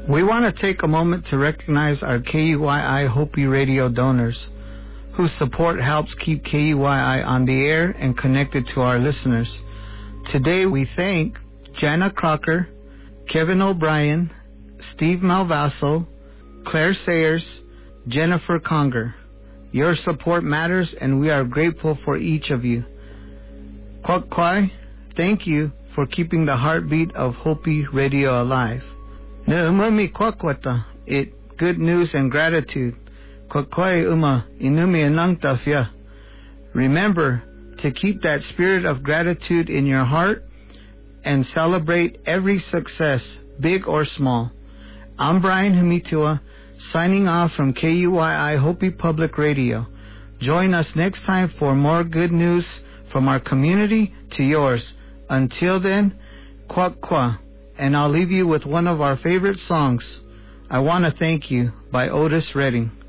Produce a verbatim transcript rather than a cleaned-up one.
We want to take a moment to recognize our K U Y I Hopi Radio donors, whose support helps keep K U Y I on the air and connected to our listeners. Today we thank Jana Crocker, Kevin O'Brien, Steve Malvaso, Claire Sayers, Jennifer Conger. Your support matters, and we are grateful for each of you. Kwak Kwai, thank you for keeping the heartbeat of Hopi Radio alive. Ne'umami kwakwata, it good news and gratitude. Kwak Kwai uma inumi anangtafya. Remember to keep that spirit of gratitude in your heart and celebrate every success, big or small. I'm Brian Humitua, signing off from K U Y I Hopi Public Radio. Join us next time for more good news from our community to yours. Until then, Kwak Kwa, and I'll leave you with one of our favorite songs, I Want to Thank You by Otis Redding.